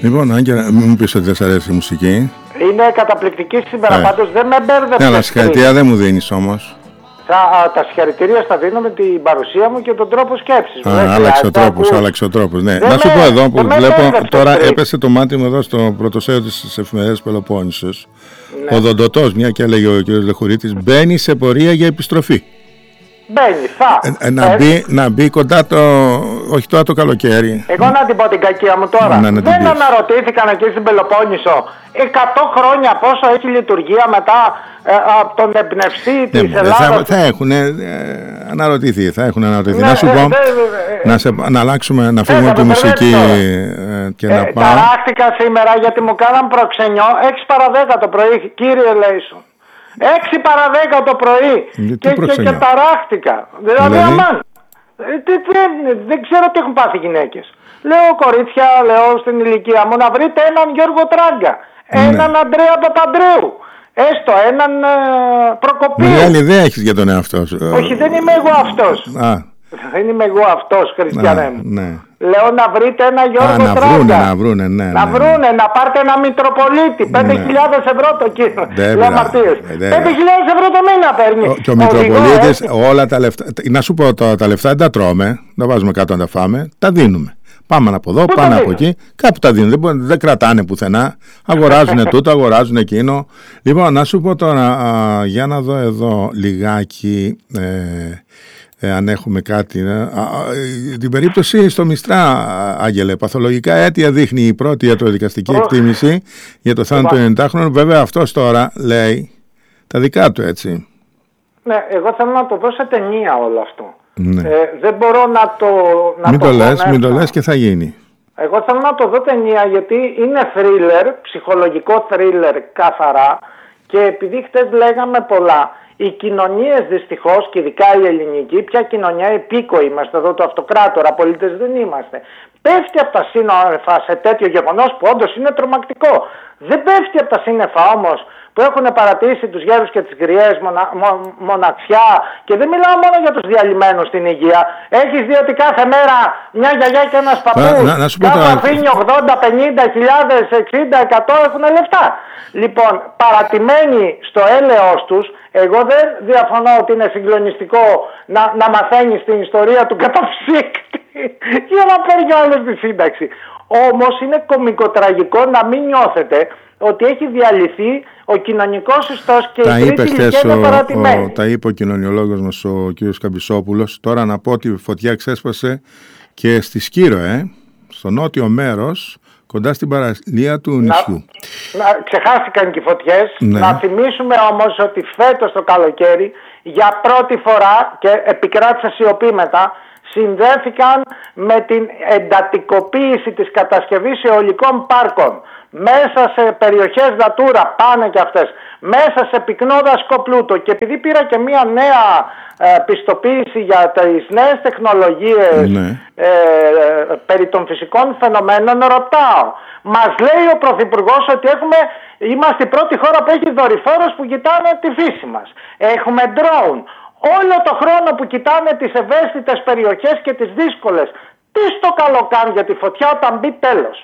Λοιπόν, Άγγελα, μην μου πεις ότι δεν σ' αρέσει η μουσική. Είναι καταπληκτική σήμερα, πάντως δεν με μπέρδεψε. Ναι, αλλά συγχαρητήρια δεν μου δίνεις όμως. Τα συγχαρητήρια στα δίνω με την παρουσία μου και τον τρόπο σκέψης μου. Άλλαξε ο τρόπος, ναι. Να σου πω εδώ που βλέπω, τώρα έπεσε το μάτι μου εδώ στο πρωτοσέλιδο της εφημερίδας Πελοπόννησος. Ο Δοντοτός, μια και έλεγε ο κ. Λεχουρίτης, μπαίνει σε πορεία για επιστροφή. Μπαίνει, να μπει κοντά όχι τώρα το καλοκαίρι. Εγώ να την πω την κακία μου τώρα. Δεν αναρωτήθηκαν εκεί στην Πελοπόννησο 100 χρόνια πόσο έχει λειτουργία μετά από τον εμπνευστή της Ελλάδας. Θα έχουν αναρωτηθεί. Να σου πω, να αλλάξουμε, να φύγουμε από τη μουσική και να πάμε. Ταράχτηκα σήμερα γιατί μου κάναν προξενιό 6 παρα 10 το πρωί, κύριε Λέισον. 6 παρα 10 το πρωί και ταράχτηκα. Δηλαδή αμάν. Δεν ξέρω τι έχουν πάθει οι γυναίκες. Λέω κορίτσια, λέω στην ηλικία μου να βρείτε έναν Γιώργο Τράγκα, έναν Αντρέα Παπαντρέου, έστω έναν Προκοπίου. Μεγάλη ιδέα έχεις για τον εαυτό σου. Όχι, δεν είμαι εγώ αυτός. Δεν είμαι εγώ αυτός, Χριστιανέ μου. Ναι. Λέω να βρείτε ένα Γιώργο Τράγκα. Να βρούνε, να πάρετε ένα Μητροπολίτη. 5.000 ευρώ το κύριο. Λέω αμαρτίες. 5.000 ευρώ το μήνα παίρνει. Και ο Μητροπολίτης όλα τα λεφτά. Να σου πω τώρα, τα λεφτά δεν τα τρώμε. Δεν βάζουμε κάτω να τα φάμε. Τα δίνουμε. Πάμε από εδώ, πάμε από εκεί. Κάπου τα δίνουν. Δεν κρατάνε πουθενά. Αγοράζουν τούτο, αγοράζουν εκείνο. Λοιπόν, να σου πω τώρα, για να δω εδώ λιγάκι. Αν έχουμε κάτι. Την περίπτωση στο Μιστρά, Άγγελε, παθολογικά αίτια δείχνει η πρώτη ιατροδικαστική εκτίμηση για το θάνατο του 90χρονου. Βέβαια αυτός τώρα λέει τα δικά του, έτσι. Ναι, εγώ θέλω να το δω σε ταινία όλο αυτό. Ναι. Δεν μπορώ να το... Μην το λες και θα γίνει. Εγώ θέλω να το δω ταινία γιατί είναι θρίλερ, ψυχολογικό θρίλερ καθαρά, και επειδή χτες λέγαμε πολλά, οι κοινωνίες δυστυχώς, και ειδικά η ελληνική, πια κοινωνία επίκοη είμαστε εδώ, το αυτοκράτορα, πολίτες δεν είμαστε, πέφτει από τα σύννεφα σε τέτοιο γεγονός που όντως είναι τρομακτικό. Δεν πέφτει από τα σύννεφα όμως που έχουν παρατήσει τους γέρους και τις γριές μοναξιά, και δεν μιλάω μόνο για τους διαλυμένους στην υγεία. Έχεις δει ότι κάθε μέρα μια γιαγιά και ένας παππούς κάθε αφήνει 80, 50 χιλιάδες, 60, 100 έχουν λεφτά. Λοιπόν, παρατημένοι στο έλεος τους, εγώ δεν διαφωνώ ότι είναι συγκλονιστικό να μαθαίνεις την ιστορία του καταψύκτη για να παίρνει όλες τη σύνταξη. Όμως είναι κωμικοτραγικό να μην νιώθετε ότι έχει διαλυθεί ο κοινωνικός ιστός και η τρίτη ηλικία είναι παρατημένη. Τα είπε ο κοινωνιολόγος μας ο κ. Καμπισόπουλος. Τώρα να πω ότι η φωτιά ξέσπασε και στη Σκύρο, στο νότιο μέρος, κοντά στην παραλία του νησιού. Ξεχάστηκαν και οι φωτιές. Ναι. Να θυμίσουμε όμως ότι φέτος το καλοκαίρι για πρώτη φορά, και επικράτησε σιωπή μετά, συνδέθηκαν με την εντατικοποίηση της κατασκευής αιωλικών πάρκων μέσα σε περιοχές Natura, πάνε και αυτές, μέσα σε πυκνό δασικό πλούτο. Και επειδή πήρα και μια νέα πιστοποίηση για τις νέες τεχνολογίες, ναι, περί των φυσικών φαινομένων, ρωτάω. Μας λέει ο Πρωθυπουργός ότι είμαστε η πρώτη χώρα που έχει δορυφόρους που κοιτάνε τη φύση μας. Έχουμε drone. Όλο το χρόνο που κοιτάνε τις ευαίσθητες περιοχές και τις δύσκολες. Τι στο καλό κάνουν για τη φωτιά όταν μπει τέλος.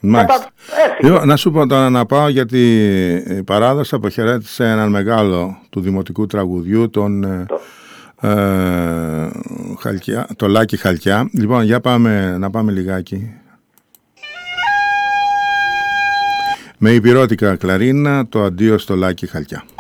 Να σου πω τώρα, να πάω, γιατί η παράδοση αποχαιρέτησε έναν μεγάλο του δημοτικού τραγουδιού, το Λάκη Χαλκιά. Λοιπόν, για να πάμε λιγάκι. Με υπηρώτικα κλαρίνα, το αντίο στο Λάκη Χαλκιά.